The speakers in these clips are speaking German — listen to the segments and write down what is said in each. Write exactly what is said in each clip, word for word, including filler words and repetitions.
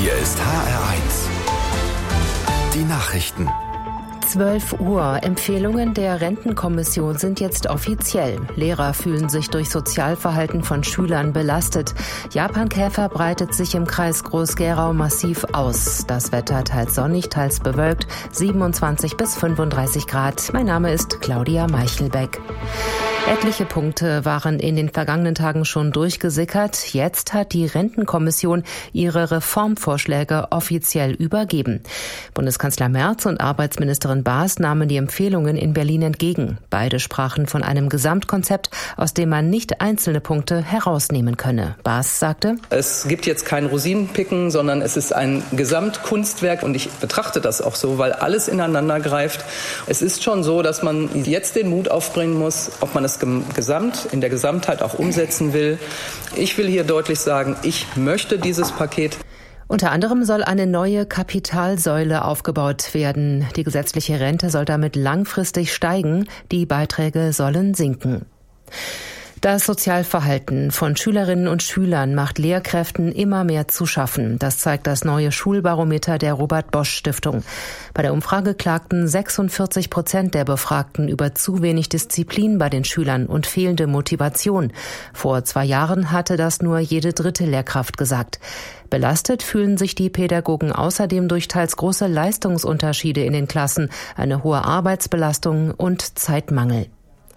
Hier ist H R eins. Die Nachrichten. zwölf Uhr. Empfehlungen der Rentenkommission sind jetzt offiziell. Lehrer fühlen sich durch Sozialverhalten von Schülern belastet. Japankäfer breitet sich im Kreis Groß-Gerau massiv aus. Das Wetter teils sonnig, teils bewölkt. siebenundzwanzig bis fünfunddreißig Grad. Mein Name ist Claudia Meichelbeck. Etliche Punkte waren in den vergangenen Tagen schon durchgesickert. Jetzt hat die Rentenkommission ihre Reformvorschläge offiziell übergeben. Bundeskanzler Merz und Arbeitsministerin Baas nahmen die Empfehlungen in Berlin entgegen. Beide sprachen von einem Gesamtkonzept, aus dem man nicht einzelne Punkte herausnehmen könne. Baas sagte: Es gibt jetzt kein Rosinenpicken, sondern es ist ein Gesamtkunstwerk und ich betrachte das auch so, weil alles ineinander greift. Es ist schon so, dass man jetzt den Mut aufbringen muss, ob man es gesamt, in der Gesamtheit auch umsetzen will. Ich will hier deutlich sagen, ich möchte dieses Paket. Unter anderem soll eine neue Kapitalsäule aufgebaut werden. Die gesetzliche Rente soll damit langfristig steigen. Die Beiträge sollen sinken. Das Sozialverhalten von Schülerinnen und Schülern macht Lehrkräften immer mehr zu schaffen. Das zeigt das neue Schulbarometer der Robert-Bosch-Stiftung. Bei der Umfrage klagten sechsundvierzig Prozent der Befragten über zu wenig Disziplin bei den Schülern und fehlende Motivation. Vor zwei Jahren hatte das nur jede dritte Lehrkraft gesagt. Belastet fühlen sich die Pädagogen außerdem durch teils große Leistungsunterschiede in den Klassen, eine hohe Arbeitsbelastung und Zeitmangel.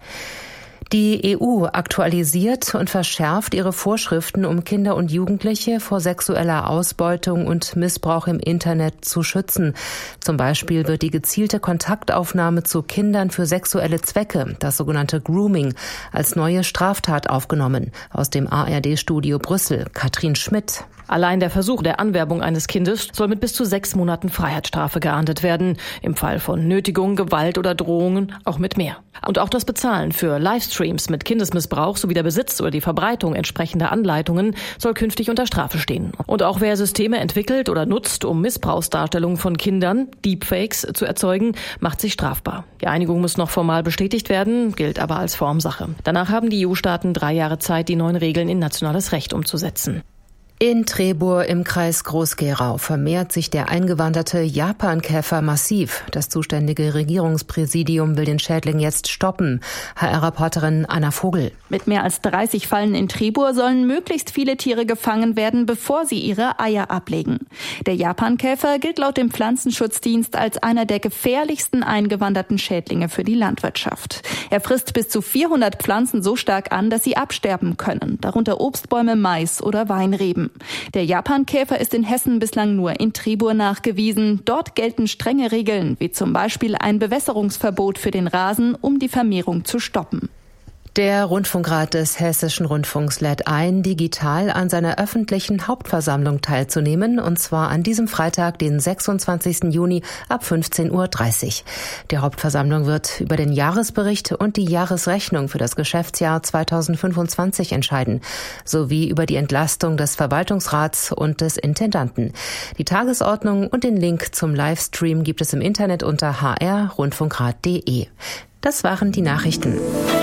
Die E U aktualisiert und verschärft ihre Vorschriften, um Kinder und Jugendliche vor sexueller Ausbeutung und Missbrauch im Internet zu schützen. Zum Beispiel wird die gezielte Kontaktaufnahme zu Kindern für sexuelle Zwecke, das sogenannte Grooming, als neue Straftat aufgenommen. Aus dem A R D-Studio Brüssel, Katrin Schmidt. Allein der Versuch der Anwerbung eines Kindes soll mit bis zu sechs Monaten Freiheitsstrafe geahndet werden. Im Fall von Nötigung, Gewalt oder Drohungen auch mit mehr. Und auch das Bezahlen für Livestreams mit Kindesmissbrauch sowie der Besitz oder die Verbreitung entsprechender Anleitungen soll künftig unter Strafe stehen. Und auch wer Systeme entwickelt oder nutzt, um Missbrauchsdarstellungen von Kindern, Deepfakes, zu erzeugen, macht sich strafbar. Die Einigung muss noch formal bestätigt werden, gilt aber als Formsache. Danach haben die E U-Staaten drei Jahre Zeit, die neuen Regeln in nationales Recht umzusetzen. In Trebur im Kreis Groß-Gerau vermehrt sich der eingewanderte Japankäfer massiv. Das zuständige Regierungspräsidium will den Schädling jetzt stoppen. H R-Reporterin Anna Vogel. Mit mehr als dreißig Fallen in Trebur sollen möglichst viele Tiere gefangen werden, bevor sie ihre Eier ablegen. Der Japankäfer gilt laut dem Pflanzenschutzdienst als einer der gefährlichsten eingewanderten Schädlinge für die Landwirtschaft. Er frisst bis zu vierhundert Pflanzen so stark an, dass sie absterben können, darunter Obstbäume, Mais oder Weinreben. Der Japankäfer ist in Hessen bislang nur in Trebur nachgewiesen. Dort gelten strenge Regeln, wie zum Beispiel ein Bewässerungsverbot für den Rasen, um die Vermehrung zu stoppen. Der Rundfunkrat des Hessischen Rundfunks lädt ein, digital an seiner öffentlichen Hauptversammlung teilzunehmen, und zwar an diesem Freitag, den sechsundzwanzigsten Juni ab fünfzehn Uhr dreißig. Die Hauptversammlung wird über den Jahresbericht und die Jahresrechnung für das Geschäftsjahr zweitausendfünfundzwanzig entscheiden, sowie über die Entlastung des Verwaltungsrats und des Intendanten. Die Tagesordnung und den Link zum Livestream gibt es im Internet unter h r rundfunkrat punkt d e. Das waren die Nachrichten.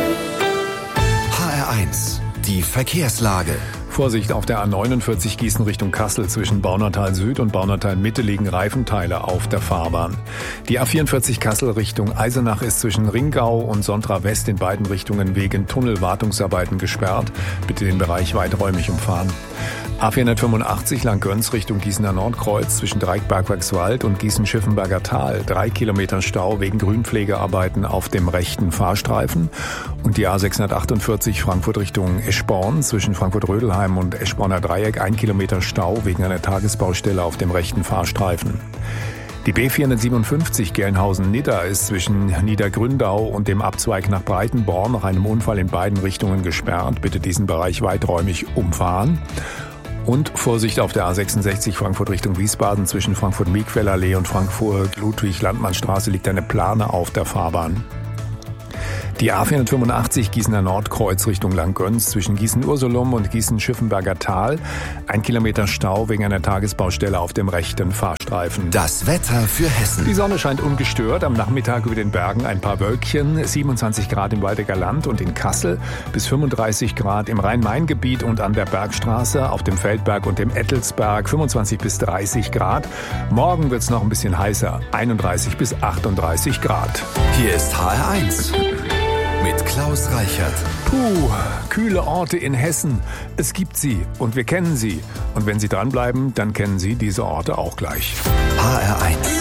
H R eins. Die Verkehrslage. Vorsicht auf der A neunundvierzig Gießen Richtung Kassel. Zwischen Baunatal Süd und Baunatal Mitte liegen Reifenteile auf der Fahrbahn. Die A vierundvierzig Kassel Richtung Eisenach ist zwischen Ringgau und Sontra West in beiden Richtungen wegen Tunnelwartungsarbeiten gesperrt. Bitte den Bereich weiträumig umfahren. A vierhundertfünfundachtzig Langgöns Richtung Gießener Nordkreuz zwischen Dreieck-Bergwerkswald und Gießen-Schiffenberger Tal. Drei Kilometer Stau wegen Grünpflegearbeiten auf dem rechten Fahrstreifen. Und die A sechshundertachtundvierzig Frankfurt Richtung Eschborn zwischen Frankfurt-Rödelheim und Eschborner Dreieck. Ein Kilometer Stau wegen einer Tagesbaustelle auf dem rechten Fahrstreifen. Die B vierhundertsiebenundfünfzig Gelnhausen-Nidda ist zwischen Niedergründau und dem Abzweig nach Breitenborn nach einem Unfall in beiden Richtungen gesperrt. Bitte diesen Bereich weiträumig umfahren. Und Vorsicht auf der A sechsundsechzig Frankfurt Richtung Wiesbaden zwischen Frankfurt-Miegwellallee und Frankfurt-Ludwig-Landmann-Straße liegt eine Plane auf der Fahrbahn. Die A vierhundertfünfundachtzig Gießener Nordkreuz Richtung Langgöns zwischen Gießen-Ursulum und Gießen-Schiffenberger Tal. Ein Kilometer Stau wegen einer Tagesbaustelle auf dem rechten Fahrstreifen. Das Wetter für Hessen. Die Sonne scheint ungestört. Am Nachmittag über den Bergen ein paar Wölkchen. siebenundzwanzig Grad im Waldecker Land und in Kassel. Bis fünfunddreißig Grad im Rhein-Main-Gebiet und an der Bergstraße. Auf dem Feldberg und dem Ettelsberg fünfundzwanzig bis dreißig Grad. Morgen wird's noch ein bisschen heißer. einunddreißig bis achtunddreißig Grad. Hier ist H R eins. Mit Klaus Reichert. Puh, kühle Orte in Hessen. Es gibt sie und wir kennen sie. Und wenn Sie dranbleiben, dann kennen Sie diese Orte auch gleich. H R eins.